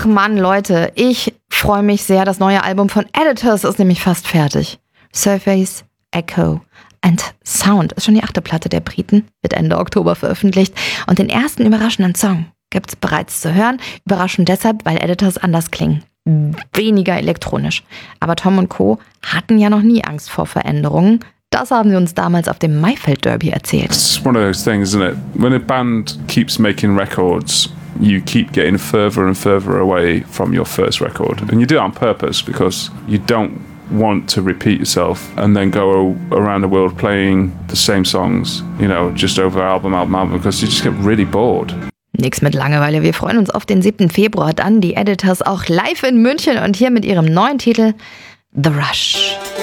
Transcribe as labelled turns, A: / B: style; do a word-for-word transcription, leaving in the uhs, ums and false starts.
A: Ach Mann, Leute, ich freue mich sehr. Das neue Album von Editors ist nämlich fast fertig. Surface, Echo and Sound ist schon die achte Platte der Briten, wird Ende Oktober veröffentlicht. Und den ersten überraschenden Song gibt es bereits zu hören. Überraschend deshalb, weil Editors anders klingen. Weniger elektronisch. Aber Tom und Co. hatten ja noch nie Angst vor Veränderungen. Das haben sie uns damals auf dem Maifeld Derby erzählt.
B: It's one of those things, isn't it? When a band keeps making records, you keep getting further and further away from your first record. And you do it on purpose because you don't want to repeat yourself and then go around the world playing the same songs, you know, just over album, album, album, because you just get really bored.
A: Nix mit Langeweile, wir freuen uns auf den siebten Februar, dann die Editors auch live in München und hier mit ihrem neuen Titel The Rush.